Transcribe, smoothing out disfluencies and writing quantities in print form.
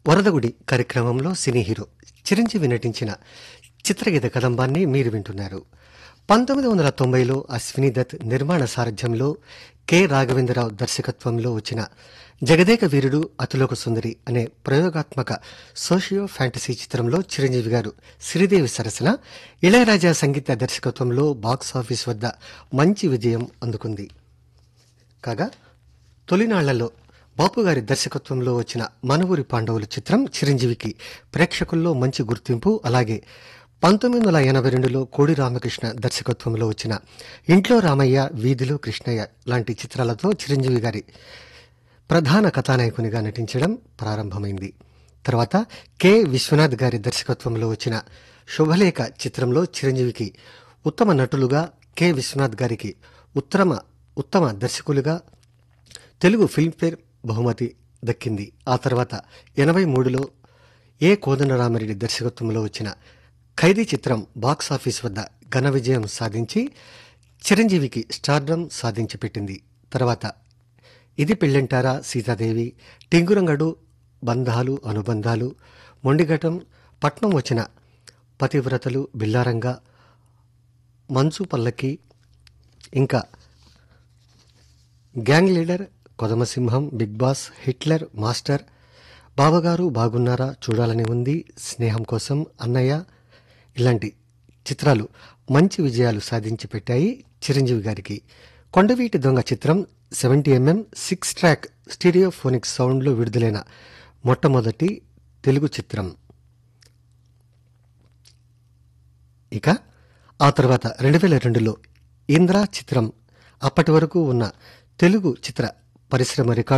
వరదగుడి కార్యక్రమంలో cine hero Chiranjeevi నటించిన చిత్రగీత కదంబాన్ని మీరు వింటున్నారు. 1990లో అశ్విని దత్ నిర్మాణ సారథ్యంలో కె రాఘవేంద్రరావు దర్శకత్వంలో వచ్చిన జగదేక వీరుడు అతిలోక సుందరి అనే ప్రయోగాత్మక సోషియో ఫ్యాంటసీ చిత్రంలో చిరంజీవి గారు శ్రీదేవి సరసన ఇళయరాజా సంగీత దర్శకత్వంలో బాక్సాఫీస్ వద్ద మంచి విజయం అందుకుంది. కాగా తొలినాళ్లలో బాపుగారి దర్శకత్వంలో వచ్చిన మన ఊరి పాండవులు చిత్రం చిరంజీవికి ప్రేక్షకుల్లో మంచి గుర్తింపు, అలాగే 1982లో కోడి రామకృష్ణ దర్శకత్వంలో వచ్చిన ఇంట్లో రామయ్య, వీధిలో కృష్ణయ్య లాంటి చిత్రాలతో చిరంజీవి గారి ప్రధాన కథానాయకునిగా నటించడం ప్రారంభమైంది. తర్వాత కె విశ్వనాథ్ గారి దర్శకత్వంలో వచ్చిన శుభలేఖ చిత్రంలో చిరంజీవికి ఉత్తమ నటులుగా, కె విశ్వనాథ్ గారికి ఉత్తమ దర్శకులుగా తెలుగు ఫిల్మ్ఫేర్ బహుమతి దక్కింది. ఆ తర్వాత 83లో ఏ కోదండరామిరెడ్డి దర్శకత్వంలో వచ్చిన ఖైదీ చిత్రం బాక్సాఫీస్ వద్ద ఘన విజయం సాధించి చిరంజీవికి స్టార్డమ్ సాధించి పెట్టింది. తర్వాత ఇది పెళ్ళంటారా, సీతాదేవి, టింగురంగడు, బంధాలు అనుబంధాలు, మొండిఘటం, పట్నం వచ్చిన పతివ్రతలు, బిల్లారంగ, మంచు పల్లకి, ఇంకా gang leader, కొదమసింహం, big boss, Hitler, master, బావగారు బాగున్నారా, చూడాలని ఉంది, స్నేహం కోసం, అన్నయ్య ఇలాంటి చిత్రాలు మంచి విజయాలు సాధించి పెట్టాయి చిరంజీవి గారికి. కొండవీటి దొంగ చిత్రం 70mm 6 ట్రాక్ స్టీరియోఫోనిక్ సౌండ్లో విడుదలైన మొట్టమొదటి తెలుగు చిత్రం. ఇక ఆ తర్వాత 2002లో ఇంద్ర చిత్రం అప్పటి వరకు ఉన్న తెలుగు చిత్ర పరిశ్రమ రికార్డు